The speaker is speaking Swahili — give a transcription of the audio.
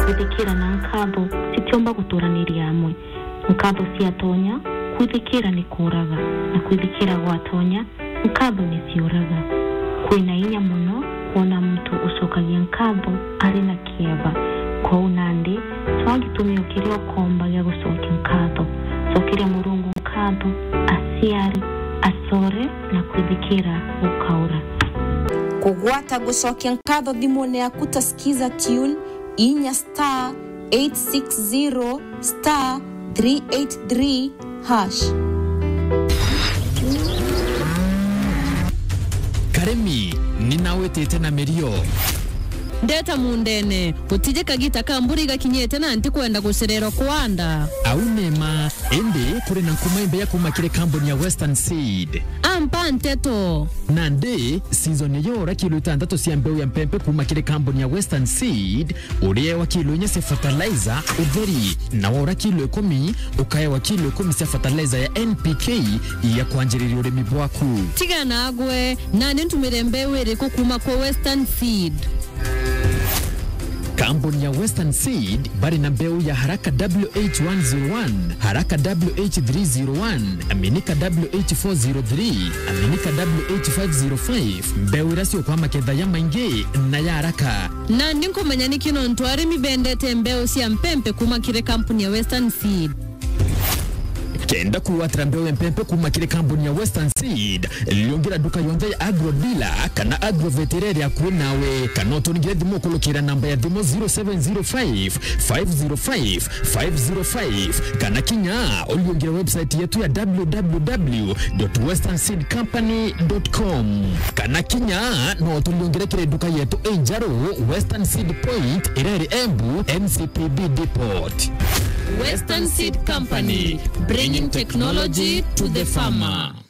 kwithikira na nkabo sitiomba guturaniria amwe. Nkabo si atonya, kwithikira ni kuraga, na kwithikira gwatonya, nkabo ni siuraga. Kwina inya muno kuona mtu usokagia nkabo ari na kieba. Kwa unandi, twagitumio kirio komba ya gusokia nkabo. Sokiria Murungu nkabo, asiari, asore na kwithikira ukaura. Kugwata gusokia nkabo thimune yaku tasikiza tune inya star 860 star 383 hash. Karemi ninawe tete na merio Ndeta mundene utije kagita kamburi gakinyete na anti kwenda guserero kwanda au nema ende kure na kumaimbe ya kumakire kampuni ya Western Seed ampa nteto nande season yora kilo 6 cia mbeu ya mpempe kumakire kampuni ya Western Seed urie wa kilo nye fertilizer udheri na wora kilo 10 ukaya wa kilo 10 cia fertilizer ya NPK ya kuanjiriri urimi bwaku tiga nagwe nani ntumire mbeu iri kukuma kwa Western Seed. Kampuni ya Western Seed bari na mbeu ya haraka WH101, haraka WH301, aminika WH403, aminika WH505, mbeu irasio kwa maketha ya maingi na ya haraka. Na ndinko manyani kino ntuari mibendete mbeu siya mpempe kumakire kampuni ya Western Seed. Kenda kuwatira mbeu ya mpempe kumakire kampuni ya Western Seed liongera duka yonde ya agro dealer kana agro veterinary akunawe kana utonigire thimo kulukira namba ya thimo 0705 505 505 kana kinya uliongera website yetu ya www.westernseedcompany.com kana kinya no tuliongera kire duka yetu Enjaro Western Seed Point irari Embu NCPB Depot. Western Seed Company, bringing technology to the farmer.